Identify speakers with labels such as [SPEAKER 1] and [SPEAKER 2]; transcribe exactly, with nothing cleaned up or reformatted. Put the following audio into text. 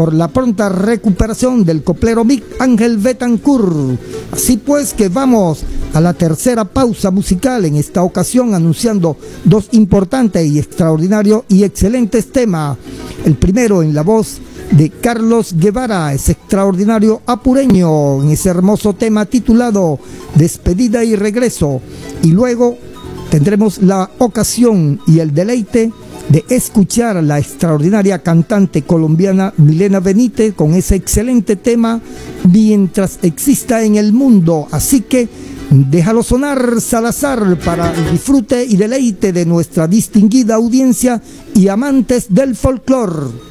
[SPEAKER 1] por la pronta recuperación del coplero Miguel Ángel Betancourt. Así pues que vamos a la tercera pausa musical, en esta ocasión anunciando dos importantes y extraordinarios y excelentes temas. El primero en la voz de Carlos Guevara, ese extraordinario apureño, en ese hermoso tema titulado Despedida y Regreso. Y luego tendremos la ocasión y el deleite de escuchar a la extraordinaria cantante colombiana Milena Benítez con ese excelente tema Mientras exista en el mundo. Así que déjalo sonar, Salazar, para el disfrute y deleite de nuestra distinguida audiencia y amantes del folclore.